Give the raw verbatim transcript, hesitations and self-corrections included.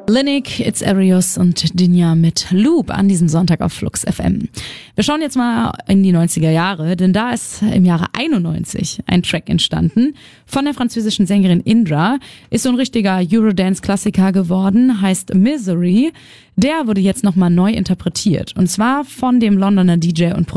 Linik, It's Arius und Dinja mit Loop an diesem Sonntag auf Flux F M. Wir schauen jetzt mal in die neunziger Jahre, denn da ist im Jahre einundneunzig ein Track entstanden von der französischen Sängerin Indra. Ist so ein richtiger Eurodance-Klassiker geworden, heißt Misery. Der wurde jetzt nochmal neu interpretiert und zwar von dem Londoner D J und